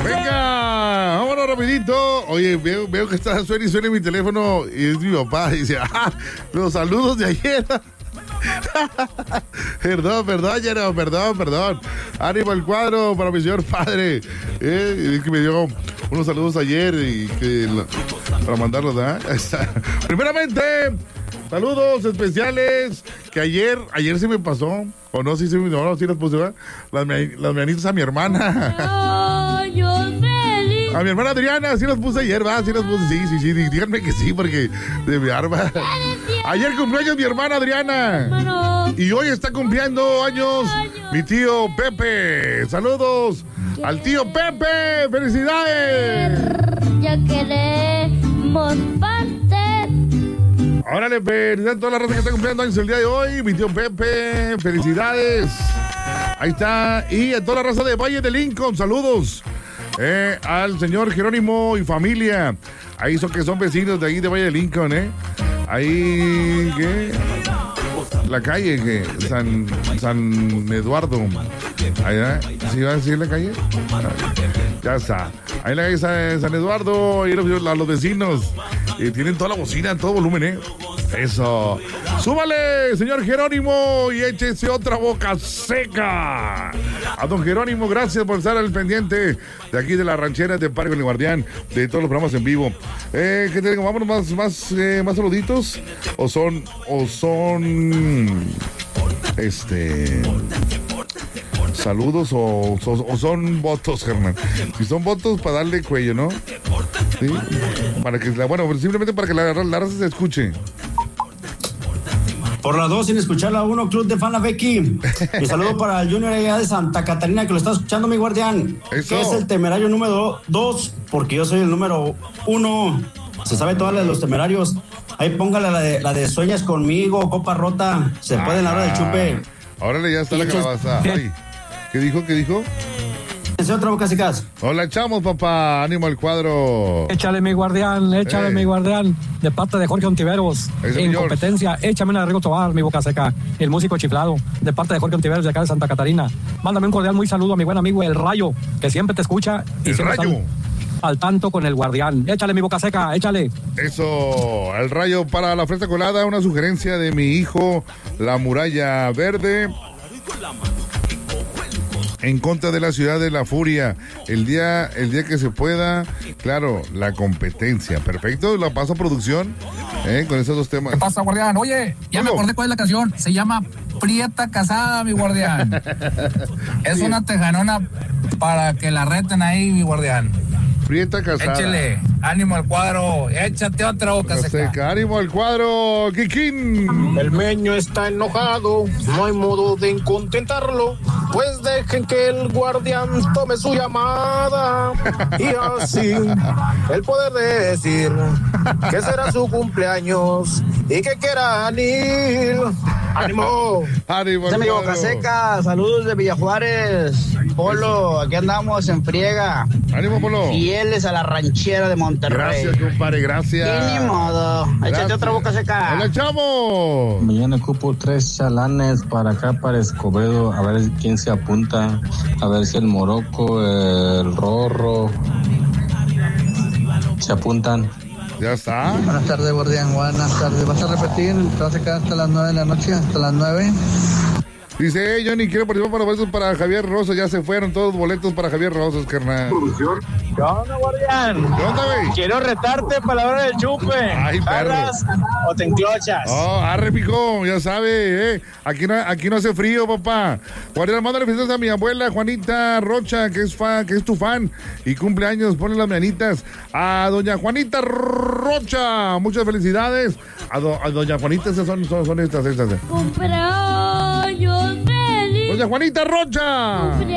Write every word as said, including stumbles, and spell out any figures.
Venga, vámonos rapidito. Oye, veo, veo que está suena y suena mi teléfono y es mi papá. Dice, ah, los saludos de ayer. Perdón, perdón, Jero, perdón, perdón. Ánimo al cuadro para mi señor padre. Eh, es que me dio unos saludos ayer y que para mandarlos, ¿eh? Primeramente, saludos especiales. Que ayer, ayer se me pasó. O no, sí, sí, no, no, sí las puse, ¿verdad? Las, las mañanitas a mi hermana. A mi hermana Adriana, sí las puse ayer, ¿verdad? Sí las puse, sí, sí, sí. Díganme que sí, porque de mi arma. Ayer cumpleaños mi hermana Adriana. Y hoy está cumpliendo años mi tío Pepe. Saludos al tío Pepe. ¡Felicidades! Ya queremos parte. Órale, felicidades a toda la raza que está cumpliendo años el día de hoy. Mi tío Pepe, felicidades. Ahí está. Y a toda la raza de Valle de Lincoln, saludos. Eh, al señor Jerónimo y familia. Ahí son que son vecinos de ahí de Valle de Lincoln, ¿eh? Ahí, ¿qué? La calle, ¿qué? San, San Eduardo. Allá, ¿sí va a decir la calle? Ya está. Ahí la calle San, San Eduardo, y los, los vecinos. Eh, tienen toda la bocina en todo volumen, ¿eh? Eso. Súbale, señor Jerónimo, y échese otra boca seca. A don Jerónimo, gracias por estar al pendiente de aquí de las rancheras de Parque del Guardián, de todos los programas en vivo. Eh, ¿Qué te digo? Vámonos más, más, eh, más saluditos. O son, o son, este, saludos o, o, o son votos, Germán. Si son votos, para darle cuello, ¿no? Sí. Para que, la, bueno, simplemente para que la, la raza se escuche. Por las dos, sin escuchar la uno, Club de Fan La Becky. Mi saludo para el Junior allá de Santa Catarina, que lo está escuchando, mi guardián. Eso. Que es el temerario número dos, porque yo soy el número uno. Se sabe todas las de los temerarios. Ahí póngale la de, la de Sueñas Conmigo, Copa Rota. Se puede en la hora del chupe. Órale, ya está la calabaza. Ay, ¿qué dijo? ¿Qué dijo? Ese otra boca secas. Hola, echamos, papá. Ánimo al cuadro. Échale, mi guardián, échale, Eh. mi guardián. De parte de Jorge Ontiveros. Eso, En señor. competencia, échame una de Rigo Tobar, mi boca seca. El músico chiflado. De parte de Jorge Ontiveros de acá de Santa Catarina. Mándame un cordial muy saludo a mi buen amigo El Rayo, que siempre te escucha. Y El siempre Rayo. está al tanto con el guardián. Échale, mi boca seca, échale. Eso, el rayo para la fresa colada. Una sugerencia de mi hijo, la muralla verde. En contra de la ciudad de la furia, el día, el día que se pueda, claro, la competencia. Perfecto, la paso a producción, ¿eh? Con esos dos temas. ¿Qué pasa, guardián? Oye, ya ¿Cómo? me acordé cuál es la canción. Se llama Prieta Casada, mi guardián. Es Sí. una tejanona para que la reten ahí, mi guardián. Prieta casada. Échele, ánimo al cuadro. Échate otra boca Boca seca. seca. Ánimo al cuadro, Kikín. El meño está enojado, no hay modo de contentarlo, pues dejen que el guardián tome su llamada y así el poder decir que será su cumpleaños y que quieran ir. ¡Ánimo! Ánimo al Ese mi cuadro. boca seca, saludos de Villajuárez. Polo, aquí andamos en friega. Ánimo, Polo. Fieles a la ranchera de Monterrey. Gracias, compadre, gracias. Y ni modo. Échate Gracias. otra boca seca. ¡Hola, chamo! Mañana ocupo tres chalanes para acá, para Escobedo, a ver quién se apunta, a ver si el Morocco, el Rorro, se apuntan. Ya está. Buenas tardes, guardián. Buenas tardes. ¿Vas a repetir? ¿Te vas a quedar hasta las nueve de la noche? ¿Hasta las nueve? Dice, hey, Johnny, quiero participar para boletos para Javier Rosas. Ya se fueron todos los boletos para Javier Rosas, carnal. ¿Qué onda, guardián? ¿Qué onda, güey? Quiero retarte para la hora del chupe. Ay, perro. ¿Jalas o te enclochas? Oh, arre, pico, ya sabe, eh. Aquí no, aquí no hace frío, papá. Guardián, mándale felicidades a mi abuela, Juanita Rocha, que es fan, que es tu fan. Y cumpleaños, ponle las manitas. A doña Juanita Rocha, muchas felicidades. A, do, a doña Juanita, esas son, son, son estas, estas. Cumpleaños feliz. Doña Juanita Rocha.